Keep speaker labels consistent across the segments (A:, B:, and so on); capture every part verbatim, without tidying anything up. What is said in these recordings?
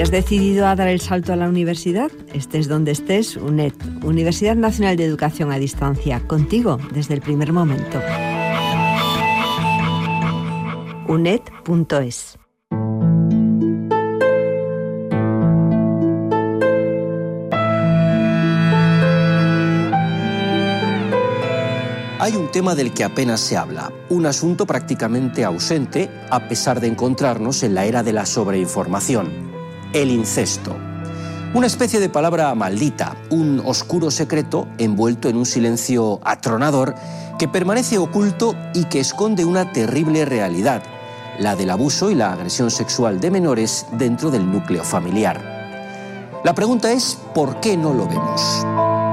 A: has decidido a dar el salto a la universidad, estés donde estés, U N E D, Universidad Nacional de Educación a Distancia, contigo desde el primer momento. U N E D punto es.
B: Hay un tema del que apenas se habla, un asunto prácticamente ausente a pesar de encontrarnos en la era de la sobreinformación: el incesto. Una especie de palabra maldita, un oscuro secreto envuelto en un silencio atronador que permanece oculto y que esconde una terrible realidad, la del abuso y la agresión sexual de menores dentro del núcleo familiar. La pregunta es, ¿por qué no lo vemos?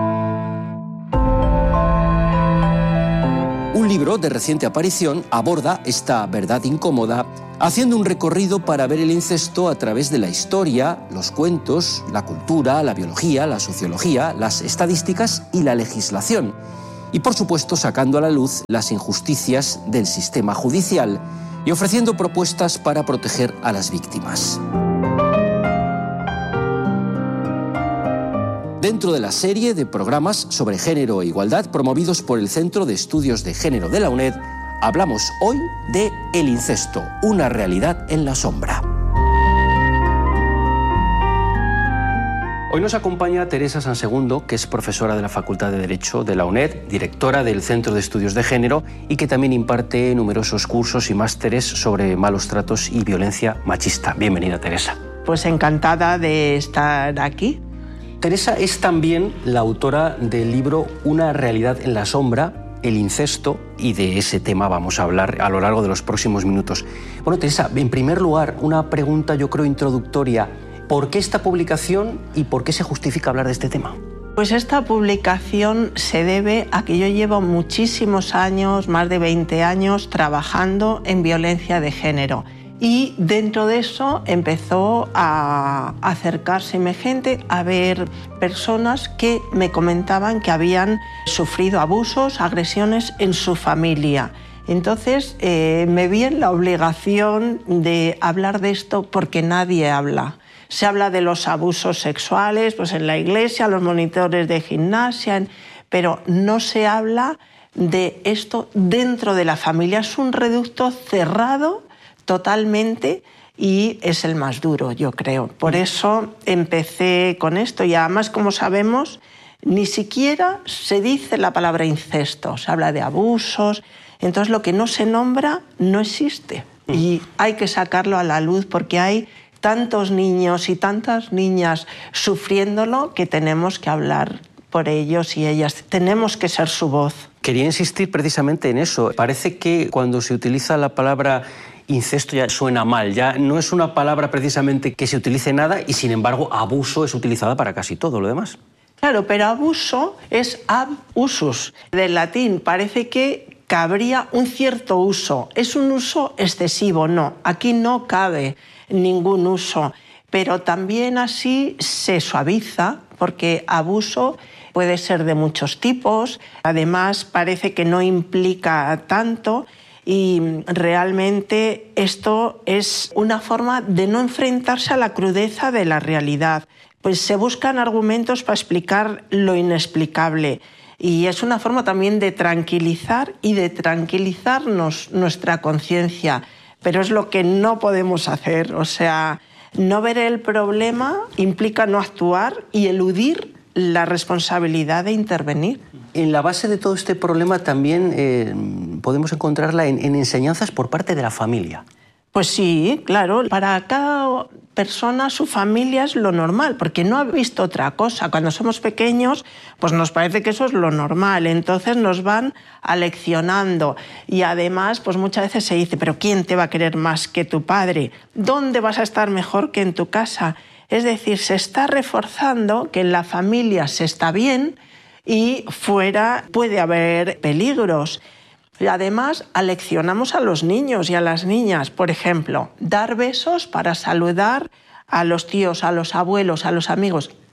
B: Un libro de reciente aparición aborda esta verdad incómoda, haciendo un recorrido para ver el incesto a través de la historia, los cuentos, la cultura, la biología, la sociología, las estadísticas y la legislación. Y por supuesto sacando a la luz las injusticias del sistema judicial y ofreciendo propuestas para proteger a las víctimas. Dentro de la serie de programas sobre género e igualdad promovidos por el Centro de Estudios de Género de la U N E D, hablamos hoy de el incesto, una realidad en la sombra. Hoy nos acompaña Teresa Sansegundo, que es profesora de la Facultad de Derecho de la U N E D, directora del Centro de Estudios de Género y que también imparte numerosos cursos y másteres sobre malos tratos y violencia machista. Bienvenida, Teresa.
C: Pues encantada de estar aquí.
B: Teresa es también la autora del libro Una realidad en la sombra, el incesto, y de ese tema vamos a hablar a lo largo de los próximos minutos. Bueno, Teresa, en primer lugar, una pregunta yo creo introductoria. ¿Por qué esta publicación y por qué se justifica hablar de este tema?
C: Pues esta publicación se debe a que yo llevo muchísimos años, más de veinte años, trabajando en violencia de género. Y dentro de eso empezó a acercárseme gente, a ver personas que me comentaban que habían sufrido abusos, agresiones en su familia. Entonces eh, me vi en la obligación de hablar de esto porque nadie habla. Se habla de los abusos sexuales pues en la iglesia, los monitores de gimnasia, pero no se habla de esto dentro de la familia. Es un reducto cerrado totalmente y es el más duro, yo creo. Por eso empecé con esto y además, como sabemos, ni siquiera se dice la palabra incesto, se habla de abusos, entonces lo que no se nombra no existe y hay que sacarlo a la luz porque hay tantos niños y tantas niñas sufriéndolo que tenemos que hablar por ellos y ellas, tenemos que ser su voz.
B: Quería insistir precisamente en eso. Parece que cuando se utiliza la palabra incesto ya suena mal, ya no es una palabra precisamente que se utilice nada y sin embargo abuso es utilizada para casi todo lo demás.
C: Claro, pero abuso es ab usus, del latín, parece que cabría un cierto uso, es un uso excesivo, no, aquí no cabe ningún uso, pero también así se suaviza porque abuso puede ser de muchos tipos, además parece que no implica tanto. Y realmente esto es una forma de no enfrentarse a la crudeza de la realidad. Pues se buscan argumentos para explicar lo inexplicable y es una forma también de tranquilizar y de tranquilizarnos nuestra conciencia, pero es lo que no podemos hacer. O sea, no ver el problema implica no actuar y eludir la responsabilidad de intervenir.
B: En la base de todo este problema también eh, podemos encontrarla en, en enseñanzas por parte de la familia.
C: Pues sí, claro. Para cada persona su familia es lo normal, porque no ha visto otra cosa. Cuando somos pequeños, pues nos parece que eso es lo normal. Entonces nos van aleccionando. Y además, pues muchas veces se dice, ¿pero quién te va a querer más que tu padre? ¿Dónde vas a estar mejor que en tu casa? Es decir, se está reforzando que en la familia se está bien y fuera puede haber peligros. Y además, aleccionamos a los niños y a las niñas. Por ejemplo, dar besos para saludar a los tíos, a los abuelos, a los amigos.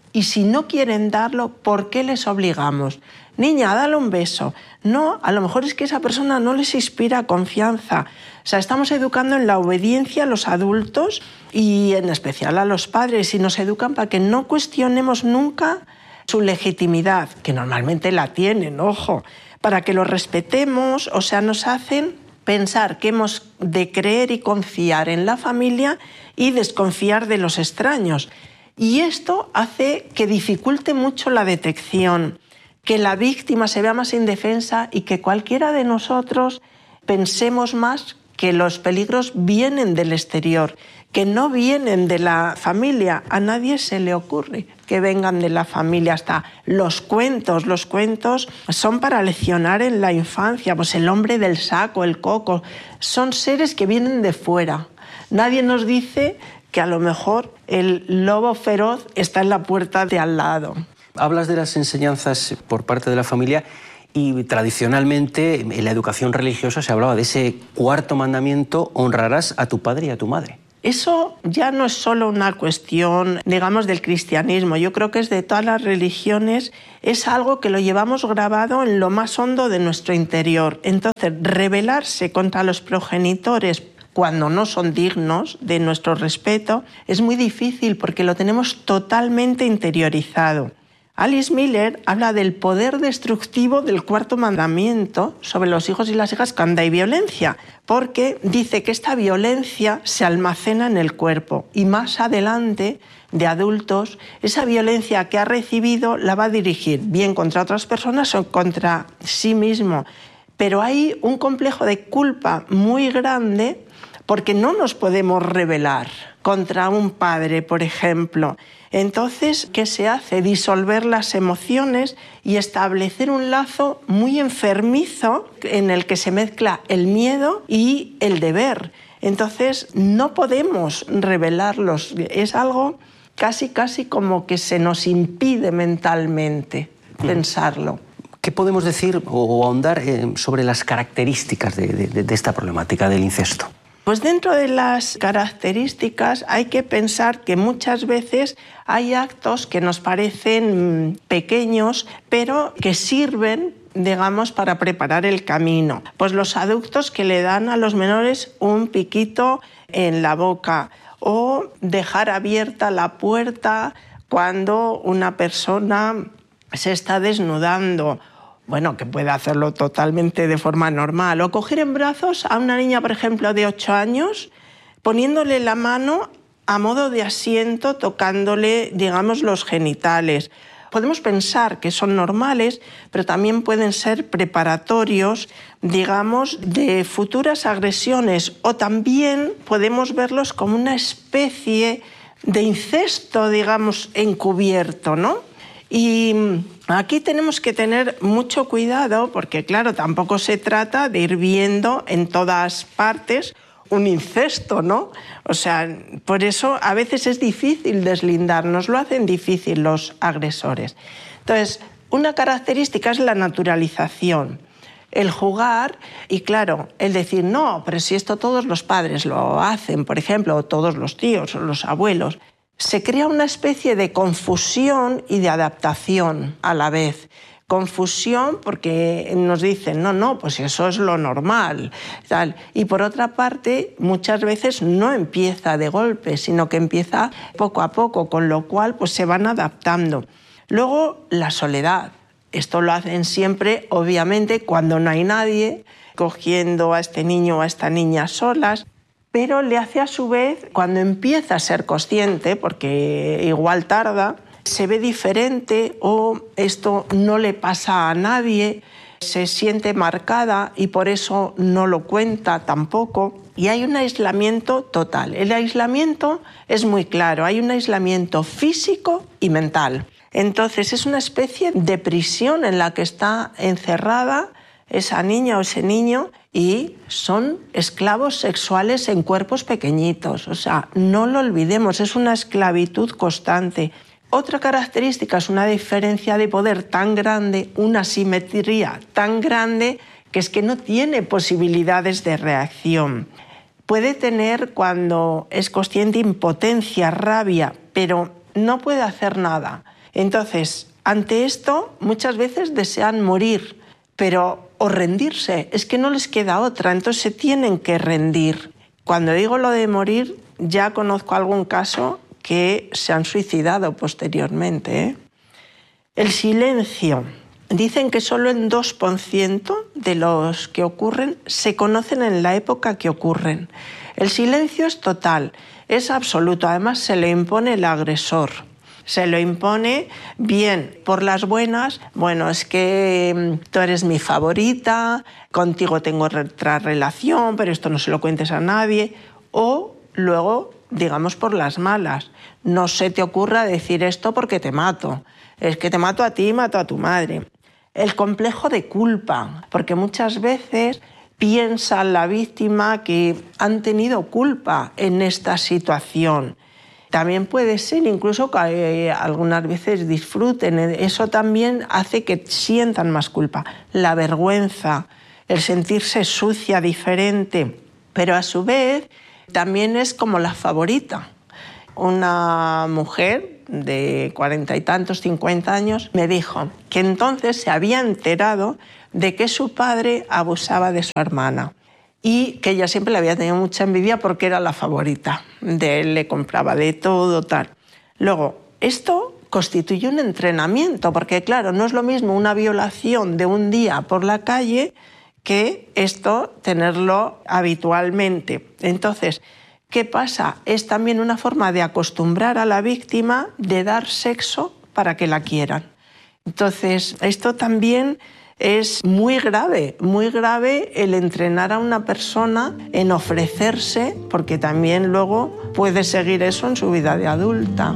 C: Y si no quieren darlo, ¿por qué les obligamos? Niña, dale un beso. No, a lo mejor es que esa persona no les inspira confianza. O sea, estamos educando en la obediencia a los adultos y en especial a los padres, y nos educan para que no cuestionemos nunca su legitimidad, que normalmente la tienen, ojo, para que lo respetemos, o sea, nos hacen pensar que hemos de creer y confiar en la familia y desconfiar de los extraños. Y esto hace que dificulte mucho la detección, que la víctima se vea más indefensa y que cualquiera de nosotros pensemos más que los peligros vienen del exterior, que no vienen de la familia. A nadie se le ocurre que vengan de la familia. Hasta los cuentos, los cuentos son para leccionar en la infancia. Pues el hombre del saco, el coco, son seres que vienen de fuera. Nadie nos dice que a lo mejor el lobo feroz está en la puerta de al lado.
B: Hablas de las enseñanzas por parte de la familia y tradicionalmente en la educación religiosa se hablaba de ese cuarto mandamiento: honrarás a tu padre y a tu madre.
C: Eso ya no es solo una cuestión, digamos, del cristianismo. Yo creo que es de todas las religiones. Es algo que lo llevamos grabado en lo más hondo de nuestro interior. Entonces, rebelarse contra los progenitores cuando no son dignos de nuestro respeto es muy difícil porque lo tenemos totalmente interiorizado. Alice Miller habla del poder destructivo del cuarto mandamiento sobre los hijos y las hijas cuando hay violencia, porque dice que esta violencia se almacena en el cuerpo y más adelante, de adultos, esa violencia que ha recibido la va a dirigir bien contra otras personas o contra sí mismo. Pero hay un complejo de culpa muy grande porque no nos podemos rebelar contra un padre, por ejemplo. Entonces, ¿qué se hace? Disolver las emociones y establecer un lazo muy enfermizo en el que se mezcla el miedo y el deber. Entonces, no podemos rebelarlos. Es algo casi, casi como que se nos impide mentalmente pensarlo.
B: ¿Qué podemos decir o ahondar sobre las características de, de, de esta problemática del incesto?
C: Pues dentro de las características hay que pensar que muchas veces hay actos que nos parecen pequeños, pero que sirven, digamos, para preparar el camino. Pues los adultos que le dan a los menores un piquito en la boca o dejar abierta la puerta cuando una persona se está desnudando. Bueno, que puede hacerlo totalmente de forma normal. O coger en brazos a una niña, por ejemplo, de ocho años, poniéndole la mano a modo de asiento, tocándole, digamos, los genitales. Podemos pensar que son normales, pero también pueden ser preparatorios, digamos, de futuras agresiones. O también podemos verlos como una especie de incesto, digamos, encubierto, ¿no? Y aquí tenemos que tener mucho cuidado porque, claro, tampoco se trata de ir viendo en todas partes un incesto, ¿no? O sea, por eso a veces es difícil deslindarnos, lo hacen difícil los agresores. Entonces, una característica es la naturalización, el jugar y, claro, el decir, no, pero si esto todos los padres lo hacen, por ejemplo, o todos los tíos o los abuelos. Se crea una especie de confusión y de adaptación a la vez. Confusión porque nos dicen, no, no, pues eso es lo normal. Tal. Y por otra parte, muchas veces no empieza de golpe, sino que empieza poco a poco, con lo cual pues, se van adaptando. Luego, la soledad. Esto lo hacen siempre, obviamente, cuando no hay nadie, cogiendo a este niño o a esta niña solas. Pero le hace a su vez, cuando empieza a ser consciente, porque igual tarda, se ve diferente o esto no le pasa a nadie, se siente marcada y por eso no lo cuenta tampoco. Y hay un aislamiento total. El aislamiento es muy claro, hay un aislamiento físico y mental. Entonces es una especie de prisión en la que está encerrada esa niña o ese niño y son esclavos sexuales en cuerpos pequeñitos. O sea, no lo olvidemos, es una esclavitud constante. Otra característica es una diferencia de poder tan grande, una simetría tan grande, que es que no tiene posibilidades de reacción. Puede tener, cuando es consciente, impotencia, rabia, pero no puede hacer nada. Entonces, ante esto, muchas veces desean morir, pero o rendirse, es que no les queda otra, entonces se tienen que rendir. Cuando digo lo de morir, ya conozco algún caso que se han suicidado posteriormente, ¿eh? El silencio. Dicen que solo el dos por ciento de los que ocurren se conocen en la época que ocurren. El silencio es total, es absoluto, además se le impone el agresor. Se lo impone bien por las buenas, bueno, es que tú eres mi favorita, contigo tengo otra relación, pero esto no se lo cuentes a nadie. O luego, digamos, por las malas, no se te ocurra decir esto porque te mato, es que te mato a ti y mato a tu madre. El complejo de culpa, porque muchas veces piensa la víctima que han tenido culpa en esta situación. También puede ser incluso que eh, algunas veces disfruten, eso también hace que sientan más culpa. La vergüenza, el sentirse sucia, diferente, pero a su vez también es como la favorita. Una mujer de cuarenta y tantos, cincuenta años, me dijo que entonces se había enterado de que su padre abusaba de su hermana y que ella siempre le había tenido mucha envidia porque era la favorita de él, le compraba de todo, tal. Luego, esto constituye un entrenamiento, porque claro, no es lo mismo una violación de un día por la calle que esto tenerlo habitualmente. Entonces, ¿qué pasa? Es también una forma de acostumbrar a la víctima de dar sexo para que la quieran. Entonces, esto también es muy grave, muy grave el entrenar a una persona en ofrecerse, porque también luego puede seguir eso en su vida de adulta.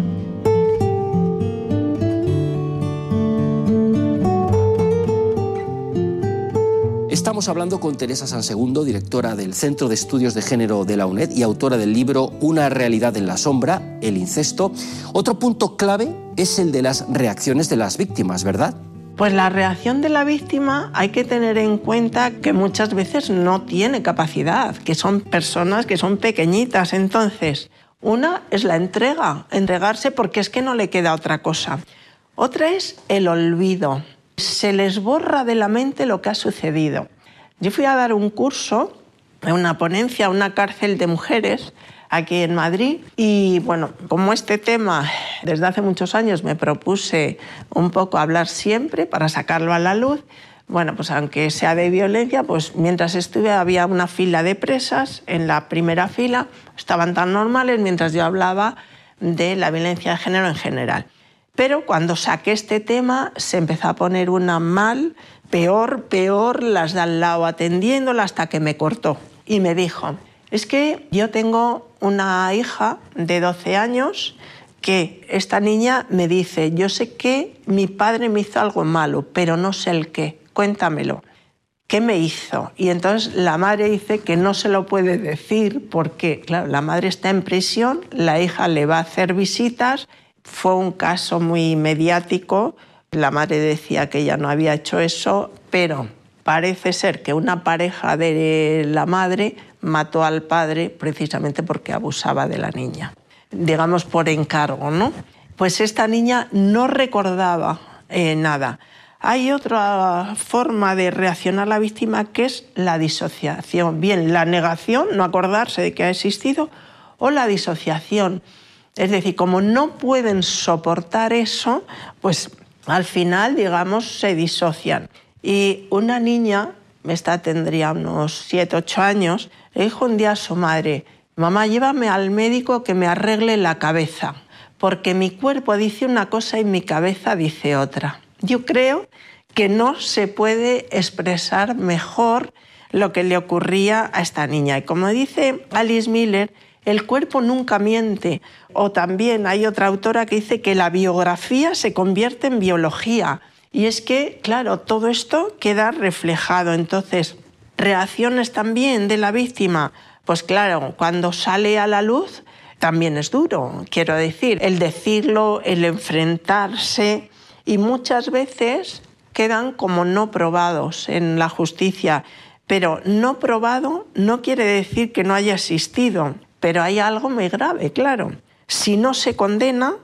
B: Estamos hablando con Teresa Sansegundo, directora del Centro de Estudios de Género de la UNED y autora del libro Una realidad en la sombra, el incesto. Otro punto clave es el de las reacciones de las víctimas, ¿verdad?
C: Pues la reacción de la víctima hay que tener en cuenta que muchas veces no tiene capacidad, que son personas que son pequeñitas. Entonces, una es la entrega, entregarse porque es que no le queda otra cosa. Otra es el olvido. Se les borra de la mente lo que ha sucedido. Yo fui a dar un curso, una ponencia a una cárcel de mujeres aquí en Madrid y bueno, como este tema desde hace muchos años me propuse un poco hablar siempre para sacarlo a la luz, bueno, pues aunque sea de violencia, pues mientras estuve había una fila de presas, en la primera fila estaban tan normales mientras yo hablaba de la violencia de género en general. Pero cuando saqué este tema se empezó a poner una mal, peor, peor, las de al lado atendiéndola hasta que me cortó y me dijo: es que yo tengo una hija de doce años que esta niña me dice, yo sé que mi padre me hizo algo malo, pero no sé el qué, cuéntamelo. ¿Qué me hizo? Y entonces la madre dice que no se lo puede decir porque, claro, la madre está en prisión, la hija le va a hacer visitas. Fue un caso muy mediático, la madre decía que ella no había hecho eso, pero parece ser que una pareja de la madre mató al padre precisamente porque abusaba de la niña, digamos por encargo, ¿no? Pues esta niña no recordaba eh, nada. Hay otra forma de reaccionar a la víctima que es la disociación, bien la negación, no acordarse de que ha existido, o la disociación. Es decir, como no pueden soportar eso, pues al final, digamos, se disocian. Y una niña, esta tendría unos siete, ocho años, le dijo un día a su madre: mamá, llévame al médico que me arregle la cabeza, porque mi cuerpo dice una cosa y mi cabeza dice otra. Yo creo que no se puede expresar mejor lo que le ocurría a esta niña. Y como dice Alice Miller, el cuerpo nunca miente. O también hay otra autora que dice que la biografía se convierte en biología. Y es que, claro, todo esto queda reflejado. Entonces, reacciones también de la víctima. Pues claro, cuando sale a la luz también es duro. Quiero decir, el decirlo, el enfrentarse. Y muchas veces quedan como no probados en la justicia. Pero no probado no quiere decir que no haya existido. Pero hay algo muy grave, claro. Si no se condena,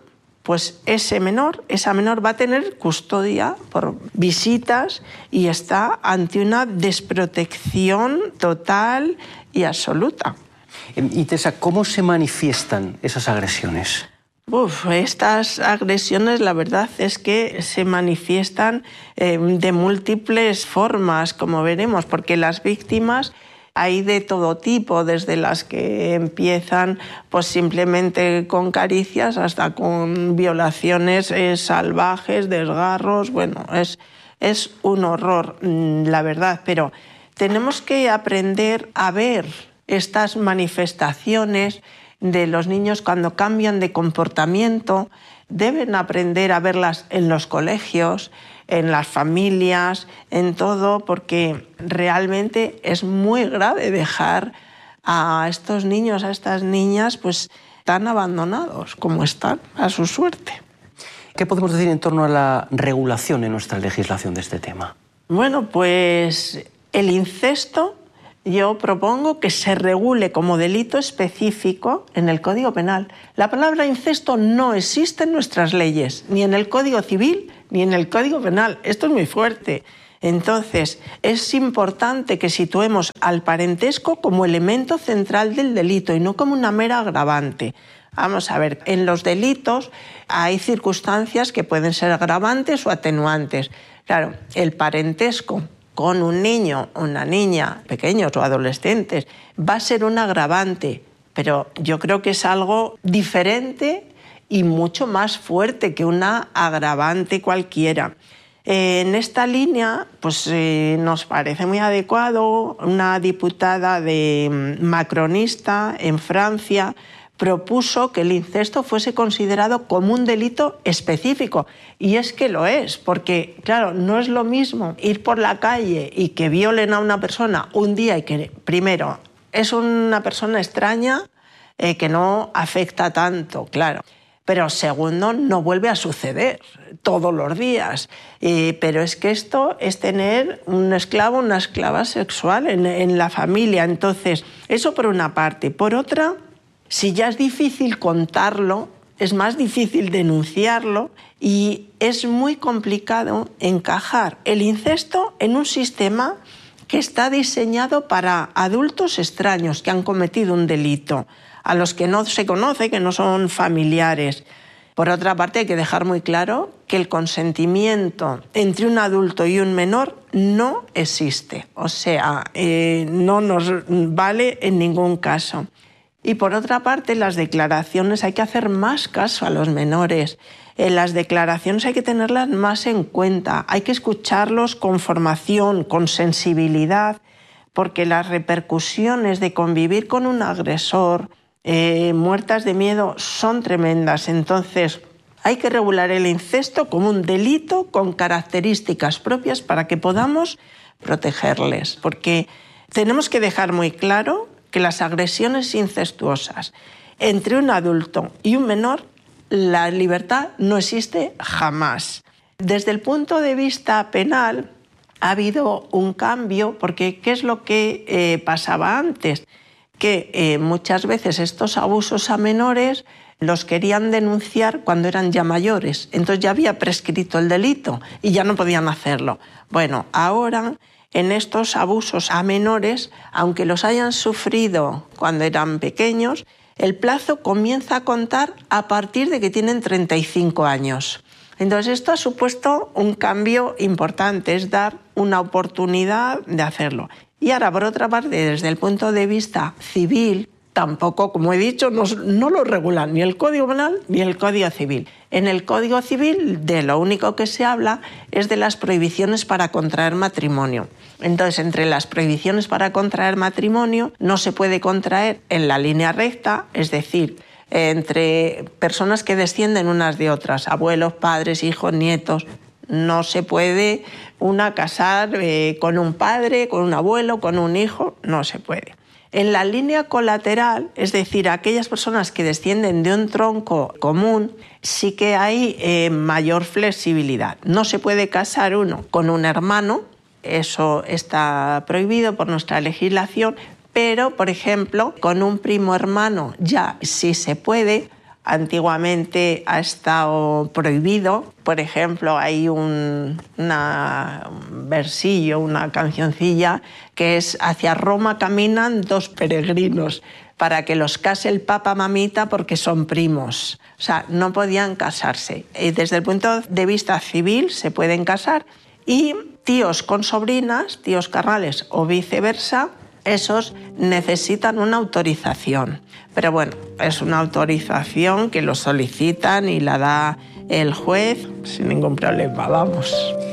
C: pues ese menor, esa menor va a tener custodia por visitas y está ante una desprotección total y absoluta.
B: Y Teresa, ¿cómo se manifiestan esas agresiones?
C: Uf, estas agresiones la verdad es que se manifiestan eh, de múltiples formas, como veremos, porque las víctimas hay de todo tipo, desde las que empiezan pues simplemente con caricias hasta con violaciones eh, salvajes, desgarros. Bueno, es, es un horror, la verdad, pero tenemos que aprender a ver estas manifestaciones de los niños cuando cambian de comportamiento. Deben aprender a verlas en los colegios, en las familias, en todo, porque realmente es muy grave dejar a estos niños, a estas niñas, pues tan abandonados como están, a su suerte.
B: ¿Qué podemos decir en torno a la regulación en nuestra legislación de este tema?
C: Bueno, pues el incesto yo propongo que se regule como delito específico en el Código Penal. La palabra incesto no existe en nuestras leyes, ni en el Código Civil, ni en el Código Penal. Esto es muy fuerte. Entonces, es importante que situemos al parentesco como elemento central del delito y no como una mera agravante. Vamos a ver, en los delitos hay circunstancias que pueden ser agravantes o atenuantes. Claro, el parentesco con un niño o una niña, pequeños o adolescentes, va a ser un agravante, pero yo creo que es algo diferente y mucho más fuerte que una agravante cualquiera. Eh, en esta línea, pues eh, nos parece muy adecuado, una diputada de macronista en Francia propuso que el incesto fuese considerado como un delito específico. Y es que lo es, porque, claro, no es lo mismo ir por la calle y que violen a una persona un día y que, primero, es una persona extraña eh, que no afecta tanto, claro. Pero segundo, no vuelve a suceder todos los días. Eh, pero es que esto es tener un esclavo, una esclava sexual en, en la familia. Entonces, eso por una parte. Por otra, si ya es difícil contarlo, es más difícil denunciarlo y es muy complicado encajar el incesto en un sistema que está diseñado para adultos extraños que han cometido un delito, a los que no se conoce, que no son familiares. Por otra parte, hay que dejar muy claro que el consentimiento entre un adulto y un menor no existe. O sea, eh, no nos vale en ningún caso. Y por otra parte, las declaraciones hay que hacer más caso a los menores. En las declaraciones hay que tenerlas más en cuenta. Hay que escucharlos con formación, con sensibilidad, porque las repercusiones de convivir con un agresor, eh, muertas de miedo, son tremendas. Entonces, hay que regular el incesto como un delito con características propias para que podamos protegerles. Porque tenemos que dejar muy claro que las agresiones incestuosas entre un adulto y un menor, la libertad no existe jamás. Desde el punto de vista penal ha habido un cambio, porque ¿qué es lo que eh, pasaba antes? Que eh, muchas veces estos abusos a menores los querían denunciar cuando eran ya mayores, entonces ya había prescrito el delito y ya no podían hacerlo. Bueno, ahora en estos abusos a menores, aunque los hayan sufrido cuando eran pequeños, el plazo comienza a contar a partir de que tienen treinta y cinco años. Entonces esto ha supuesto un cambio importante, es dar una oportunidad de hacerlo. Y ahora, por otra parte, desde el punto de vista civil, tampoco, como he dicho, no, no lo regulan ni el Código Penal ni el Código Civil. En el Código Civil, de lo único que se habla es de las prohibiciones para contraer matrimonio. Entonces, entre las prohibiciones para contraer matrimonio, no se puede contraer en la línea recta, es decir, entre personas que descienden unas de otras, abuelos, padres, hijos, nietos. No se puede una casar eh, con un padre, con un abuelo, con un hijo, no se puede. En la línea colateral, es decir, aquellas personas que descienden de un tronco común, sí que hay eh, mayor flexibilidad. No se puede casar uno con un hermano, eso está prohibido por nuestra legislación, pero, por ejemplo, con un primo hermano ya sí se puede, antiguamente ha estado prohibido. Por ejemplo, hay un, una, un versillo, una cancioncilla que es «Hacia Roma caminan dos peregrinos para que los case el Papa mamita porque son primos». O sea, no podían casarse. Y desde el punto de vista civil se pueden casar, y tíos con sobrinas, tíos carnales o viceversa, esos necesitan una autorización. Pero bueno, es una autorización que lo solicitan y la da el juez sin ningún problema, vamos.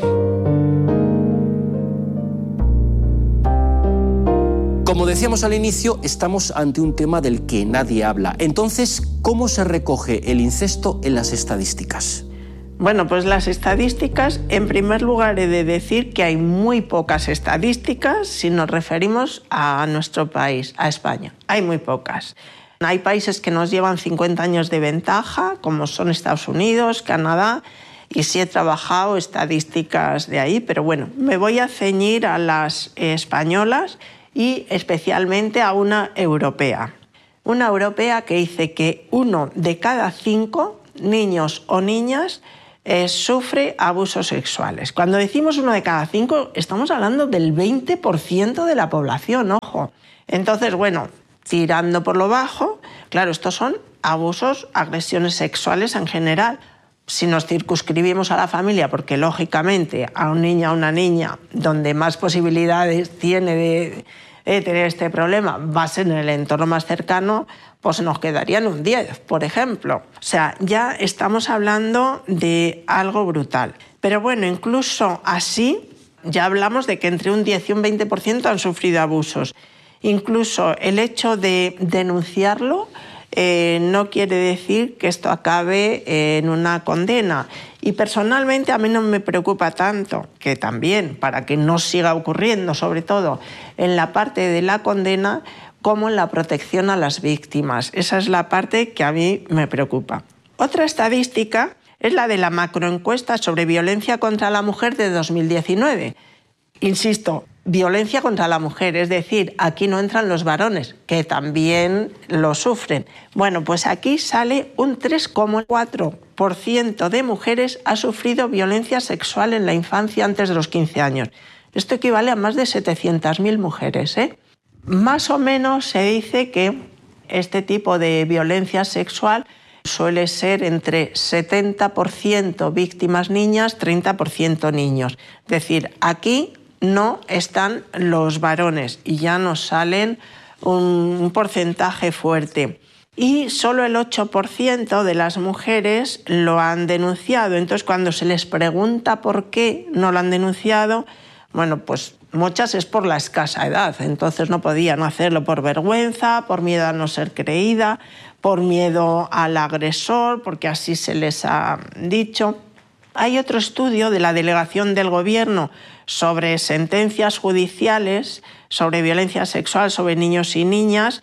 B: Como decíamos al inicio, estamos ante un tema del que nadie habla. Entonces, ¿cómo se recoge el incesto en las estadísticas?
C: Bueno, pues las estadísticas, en primer lugar he de decir que hay muy pocas estadísticas si nos referimos a nuestro país, a España. Hay muy pocas. Hay países que nos llevan cincuenta años de ventaja, como son Estados Unidos, Canadá, y sí he trabajado estadísticas de ahí, pero bueno, me voy a ceñir a las españolas y especialmente a una europea. Una europea que dice que uno de cada cinco niños o niñas eh, sufre abusos sexuales. Cuando decimos uno de cada cinco, estamos hablando del veinte por ciento de la población, ojo. Entonces, bueno, tirando por lo bajo, claro, estos son abusos, agresiones sexuales en general. Si nos circunscribimos a la familia, porque lógicamente a un niño o una niña donde más posibilidades tiene de, de tener este problema va a ser en el entorno más cercano, pues nos quedarían un diez, por ejemplo. O sea, ya estamos hablando de algo brutal. Pero bueno, incluso así ya hablamos de que entre un diez y un veinte por ciento han sufrido abusos. Incluso el hecho de denunciarlo eh, no quiere decir que esto acabe eh, en una condena. Y personalmente a mí no me preocupa tanto, que también, para que no siga ocurriendo, sobre todo en la parte de la condena, como en la protección a las víctimas. Esa es la parte que a mí me preocupa. Otra estadística es la de la macroencuesta sobre violencia contra la mujer de dos mil diecinueve. Insisto, violencia contra la mujer, es decir, aquí no entran los varones, que también lo sufren. Bueno, pues aquí sale un tres coma cuatro por ciento de mujeres ha sufrido violencia sexual en la infancia antes de los quince años. Esto equivale a más de setecientas mil mujeres, ¿eh? Más o menos se dice que este tipo de violencia sexual suele ser entre setenta por ciento víctimas niñas, treinta por ciento niños. Es decir, aquí no están los varones y ya nos salen un, un porcentaje fuerte. Y solo el ocho por ciento de las mujeres lo han denunciado. Entonces, cuando se les pregunta por qué no lo han denunciado, bueno, pues muchas es por la escasa edad. Entonces no podían hacerlo por vergüenza, por miedo a no ser creída, por miedo al agresor, porque así se les ha dicho. Hay otro estudio de la Delegación del Gobierno sobre sentencias judiciales sobre violencia sexual sobre niños y niñas,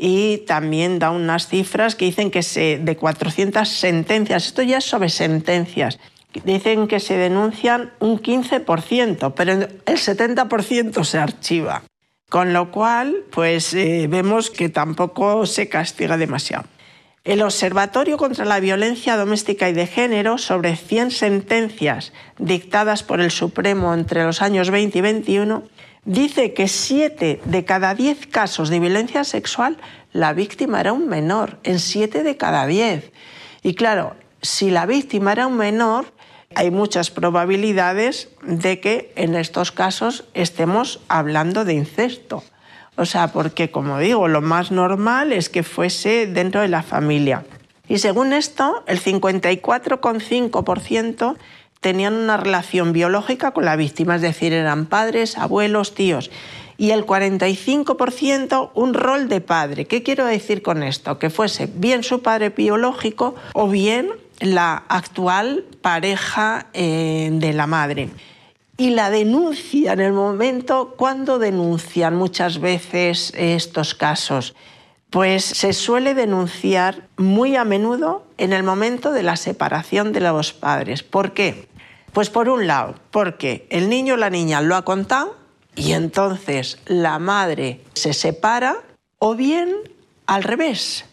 C: y también da unas cifras que dicen que se, de cuatrocientas sentencias, esto ya es sobre sentencias, dicen que se denuncian un quince por ciento, pero el setenta por ciento se archiva. Con lo cual, pues eh, vemos que tampoco se castiga demasiado. El Observatorio contra la Violencia Doméstica y de Género, sobre cien sentencias dictadas por el Supremo entre los años veinte y veintiuno, dice que siete de cada diez casos de violencia sexual la víctima era un menor, en siete de cada diez. Y claro, si la víctima era un menor, hay muchas probabilidades de que en estos casos estemos hablando de incesto. O sea, porque, como digo, lo más normal es que fuese dentro de la familia. Y según esto, el cincuenta y cuatro coma cinco por ciento tenían una relación biológica con la víctima, es decir, eran padres, abuelos, tíos. Y el cuarenta y cinco por ciento un rol de padre. ¿Qué quiero decir con esto? Que fuese bien su padre biológico o bien la actual pareja eh, de la madre. Y la denuncia en el momento, ¿cuándo denuncian muchas veces estos casos? Pues se suele denunciar muy a menudo en el momento de la separación de los padres. ¿Por qué? Pues por un lado, porque el niño o la niña lo ha contado y entonces la madre se separa, o bien al revés.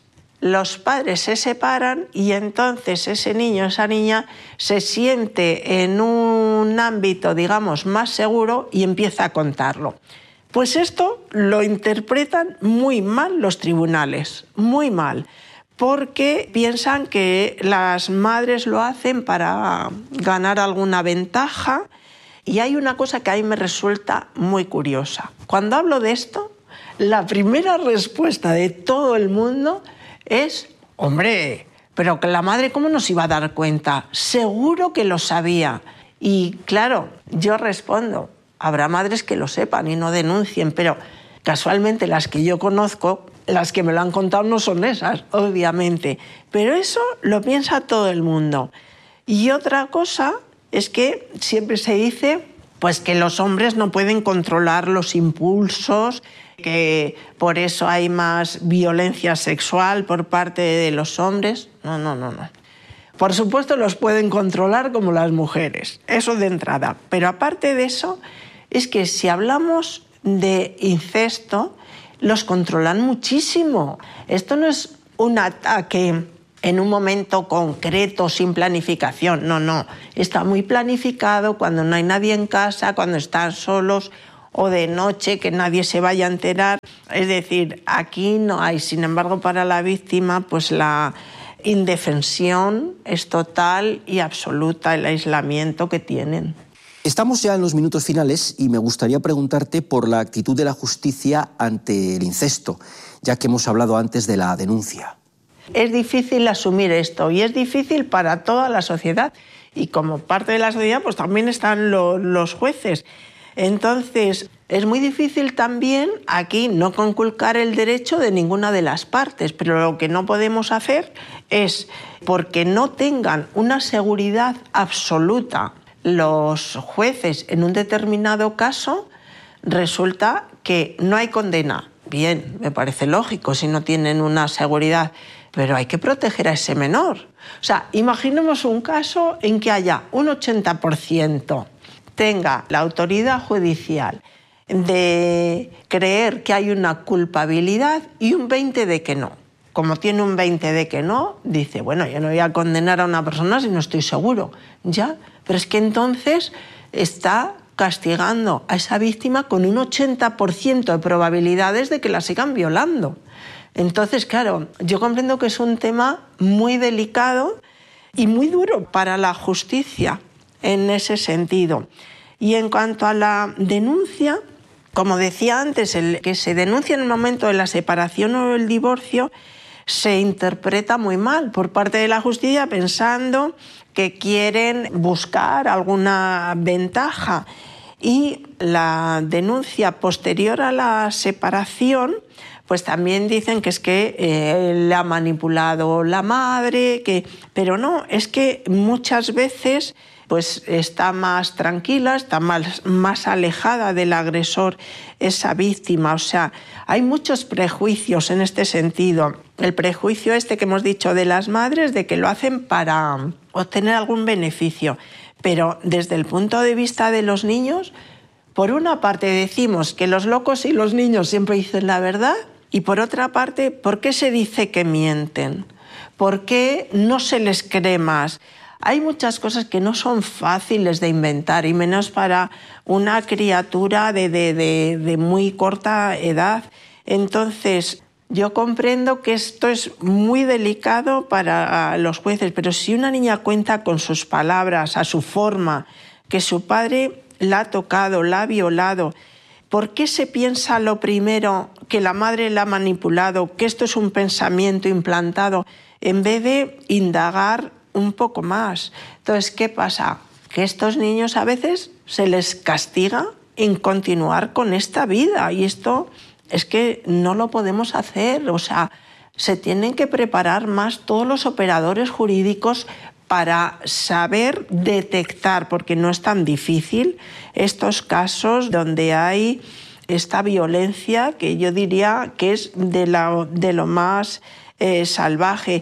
C: los padres se separan y entonces ese niño, esa niña, se siente en un ámbito, digamos, más seguro y empieza a contarlo. Pues esto lo interpretan muy mal los tribunales, muy mal, porque piensan que las madres lo hacen para ganar alguna ventaja. Y hay una cosa que a mí me resulta muy curiosa. Cuando hablo de esto, la primera respuesta de todo el mundo es: hombre, pero que la madre, ¿cómo nos iba a dar cuenta? Seguro que lo sabía. Y claro, yo respondo: habrá madres que lo sepan y no denuncien, pero casualmente las que yo conozco, las que me lo han contado no son esas, obviamente. Pero eso lo piensa todo el mundo. Y otra cosa es que siempre se dice pues, que los hombres no pueden controlar los impulsos, que por eso hay más violencia sexual por parte de los hombres. No, no, no, no. Por supuesto los pueden controlar como las mujeres, eso de entrada. Pero aparte de eso, es que si hablamos de incesto, los controlan muchísimo. Esto no es un ataque en un momento concreto, sin planificación. No, no. Está muy planificado cuando no hay nadie en casa, cuando están solos o de noche, que nadie se vaya a enterar. Es decir, aquí no hay. Sin embargo, para la víctima, pues la indefensión es total y absoluta, el aislamiento que tienen.
B: Estamos ya en los minutos finales y me gustaría preguntarte por la actitud de la justicia ante el incesto, ya que hemos hablado antes de la denuncia.
C: Es difícil asumir esto y es difícil para toda la sociedad. Y como parte de la sociedad, pues también están lo, los jueces. Entonces, es muy difícil también aquí no conculcar el derecho de ninguna de las partes, pero lo que no podemos hacer es, porque no tengan una seguridad absoluta los jueces en un determinado caso, resulta que no hay condena. Bien, me parece lógico si no tienen una seguridad, pero hay que proteger a ese menor. O sea, imaginemos un caso en que haya un ochenta por ciento tenga la autoridad judicial de creer que hay una culpabilidad y un veinte por ciento de que no. Como tiene un veinte por ciento de que no, dice, bueno, yo no voy a condenar a una persona si no estoy seguro. Ya, pero es que entonces está castigando a esa víctima con un ochenta por ciento de probabilidades de que la sigan violando. Entonces, claro, yo comprendo que es un tema muy delicado y muy duro para la justicia en ese sentido. Y en cuanto a la denuncia, como decía antes, el que se denuncia en el momento de la separación o el divorcio se interpreta muy mal por parte de la justicia, pensando que quieren buscar alguna ventaja. Y la denuncia posterior a la separación, pues también dicen que es que eh, le ha manipulado la madre, que... pero no, es que muchas veces pues está más tranquila, está más, más alejada del agresor esa víctima. O sea, hay muchos prejuicios en este sentido. El prejuicio este que hemos dicho de las madres, de que lo hacen para obtener algún beneficio. Pero desde el punto de vista de los niños, por una parte decimos que los locos y los niños siempre dicen la verdad, y por otra parte, ¿por qué se dice que mienten? ¿Por qué no se les cree más? Hay muchas cosas que no son fáciles de inventar, y menos para una criatura de, de, de, de muy corta edad. Entonces, yo comprendo que esto es muy delicado para los jueces, pero si una niña cuenta con sus palabras, a su forma, que su padre la ha tocado, la ha violado, ¿por qué se piensa lo primero que la madre la ha manipulado, que esto es un pensamiento implantado, en vez de indagar un poco más? Entonces, ¿qué pasa? Que estos niños a veces se les castiga en continuar con esta vida, y esto es que no lo podemos hacer. O sea, se tienen que preparar más todos los operadores jurídicos para saber detectar, porque no es tan difícil, estos casos donde hay esta violencia que yo diría que es de, la, de lo más eh, salvaje.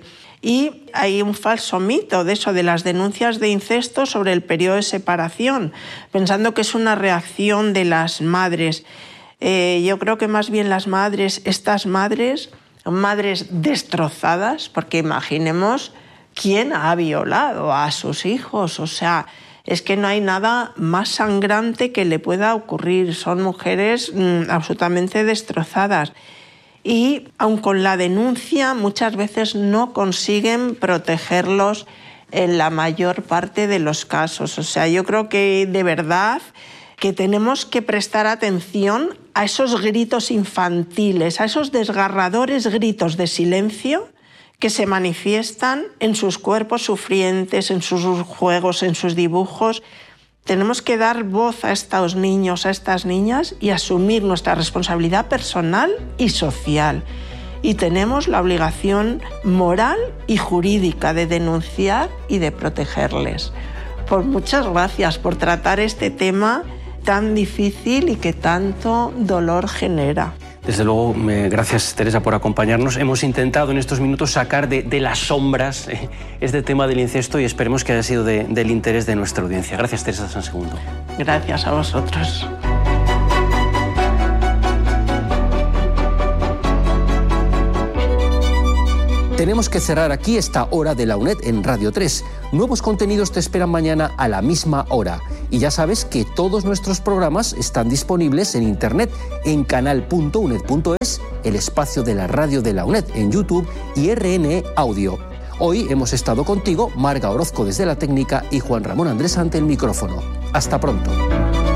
C: Y hay un falso mito de eso, de las denuncias de incesto sobre el periodo de separación, pensando que es una reacción de las madres. Eh, yo creo que más bien las madres, estas madres, madres destrozadas, porque imaginemos quién ha violado a sus hijos. O sea, es que no hay nada más sangrante que le pueda ocurrir. Son mujeres mmm, absolutamente destrozadas. Y aun con la denuncia, muchas veces no consiguen protegerlos en la mayor parte de los casos. O sea, yo creo que de verdad que tenemos que prestar atención a esos gritos infantiles, a esos desgarradores gritos de silencio que se manifiestan en sus cuerpos sufrientes, en sus juegos, en sus dibujos. Tenemos que dar voz a estos niños, a estas niñas y asumir nuestra responsabilidad personal y social. Y tenemos la obligación moral y jurídica de denunciar y de protegerles. Pues muchas gracias por tratar este tema tan difícil y que tanto dolor genera.
B: Desde luego, me, gracias Teresa por acompañarnos. Hemos intentado en estos minutos sacar de, de las sombras eh, este tema del incesto y esperemos que haya sido de, del interés de nuestra audiencia. Gracias, Teresa San Segundo.
C: Gracias a vosotros.
B: Tenemos que cerrar aquí esta hora de la UNED en Radio tres. Nuevos contenidos te esperan mañana a la misma hora. Y ya sabes que todos nuestros programas están disponibles en Internet en canal punto uned punto es, el espacio de la radio de la UNED en YouTube y R N E Audio. Hoy hemos estado contigo, Marga Orozco desde la técnica y Juan Ramón Andrés ante el micrófono. Hasta pronto.